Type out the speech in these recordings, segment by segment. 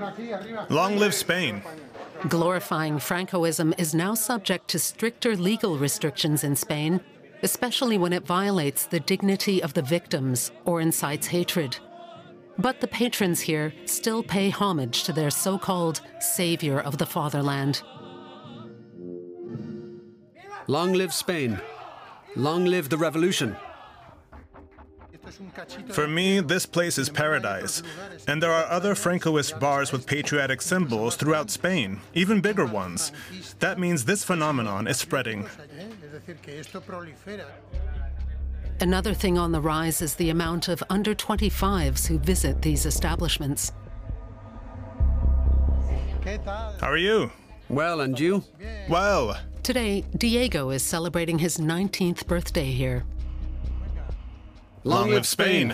Long live Spain. Glorifying Francoism is now subject to stricter legal restrictions in Spain, especially when it violates the dignity of the victims or incites hatred. But the patrons here still pay homage to their so-called savior of the fatherland. Long live Spain. Long live the revolution. For me, this place is paradise. And there are other Francoist bars with patriotic symbols throughout Spain, even bigger ones. That means this phenomenon is spreading. Another thing on the rise is the amount of under-25s who visit these establishments. How are you? Well, and you? Well. Today, Diego is celebrating his 19th birthday here. Long live Spain!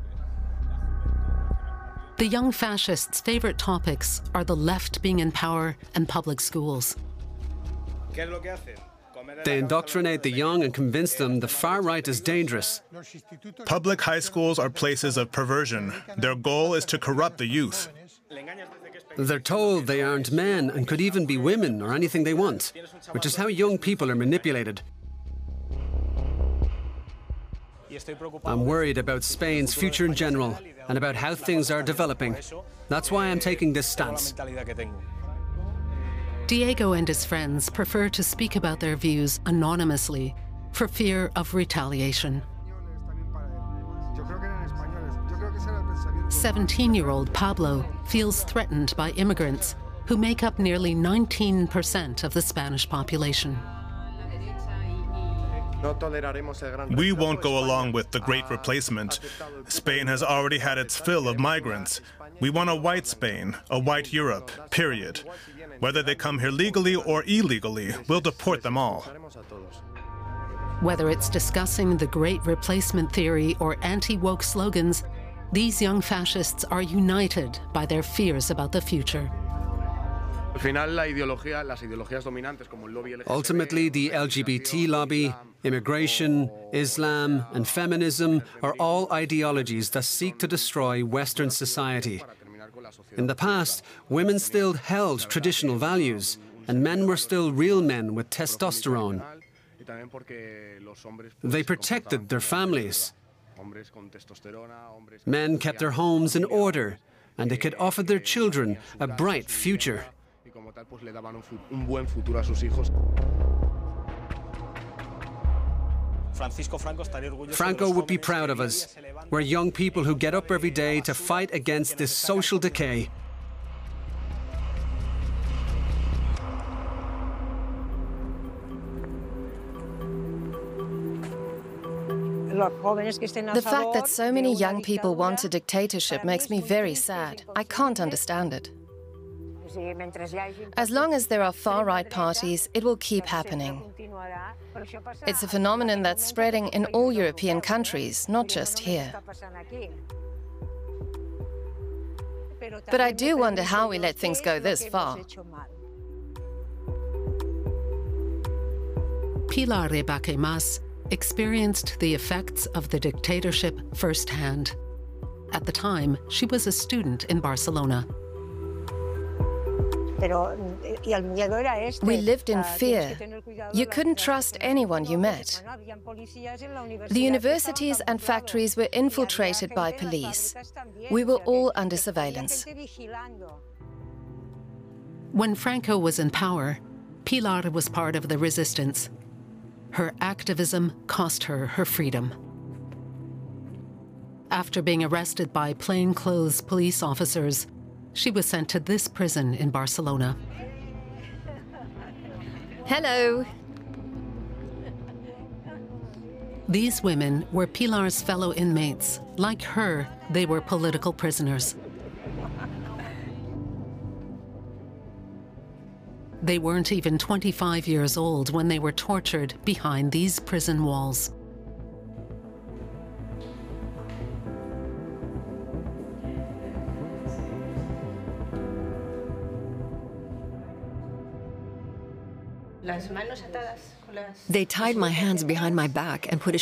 The young fascists' favorite topics are the left being in power and public schools. They indoctrinate the young and convince them the far right is dangerous. Public high schools are places of perversion. Their goal is to corrupt the youth. They're told they aren't men and could even be women or anything they want, which is how young people are manipulated. I'm worried about Spain's future in general and about how things are developing. That's why I'm taking this stance. Diego and his friends prefer to speak about their views anonymously for fear of retaliation. 17-year-old Pablo feels threatened by immigrants who make up nearly 19% of the Spanish population. We won't go along with the Great Replacement. Spain has already had its fill of migrants. We want a white Spain, a white Europe, period. Whether they come here legally or illegally, we'll deport them all. Whether it's discussing the Great Replacement theory or anti-woke slogans, these young fascists are united by their fears about the future. Ultimately, the LGBT lobby, immigration, Islam, and feminism are all ideologies that seek to destroy Western society. In the past, women still held traditional values, and men were still real men with testosterone. They protected their families. Men kept their homes in order, and they could offer their children a bright future. Franco would be proud of us. We're young people who get up every day to fight against this social decay. The fact that so many young people want a dictatorship makes me very sad. I can't understand it. As long as there are far-right parties, it will keep happening. It's a phenomenon that's spreading in all European countries, not just here. But I do wonder how we let things go this far. Pilar Rebaque-Mas experienced the effects of the dictatorship firsthand. At the time, she was a student in Barcelona. We lived in fear. You couldn't trust anyone you met. The universities and factories were infiltrated by police. We were all under surveillance. When Franco was in power, Pilar was part of the resistance. Her activism cost her her freedom. After being arrested by plainclothes police officers, she was sent to this prison in Barcelona. Hello. These women were Pilar's fellow inmates. Like her, they were political prisoners. They weren't even 25 years old when they were tortured behind these prison walls. They tied my hands behind my back and put a